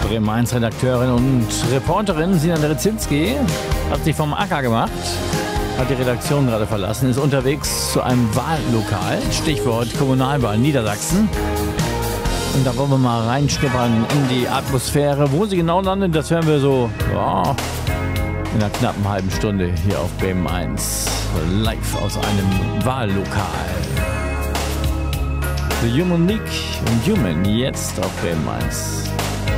Bremen 1 Redakteurin und Reporterin Sina Drezinski hat sich vom Acker gemacht, hat die Redaktion gerade verlassen, ist unterwegs zu einem Wahllokal, Stichwort Kommunalwahl Niedersachsen. Und da wollen wir mal reinschnuppern in die Atmosphäre. Wo sie genau landet, das hören wir so in einer knappen halben Stunde hier auf Bremen 1. Live aus einem Wahllokal. The Human League und Human jetzt auf Bremen 1.